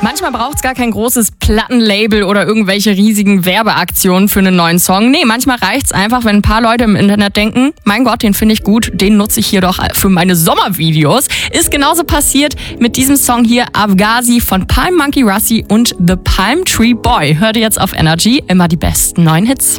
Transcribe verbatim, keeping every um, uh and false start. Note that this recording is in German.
Manchmal braucht es gar kein großes Plattenlabel oder irgendwelche riesigen Werbeaktionen für einen neuen Song. Nee, manchmal reicht es einfach, wenn ein paar Leute im Internet denken, mein Gott, den finde ich gut, den nutze ich hier doch für meine Sommervideos. Ist genauso passiert mit diesem Song hier, Avgazi von Palm Monkey Russi und The Palm Tree Boy. Hört ihr jetzt auf Energy, immer die besten neuen Hits.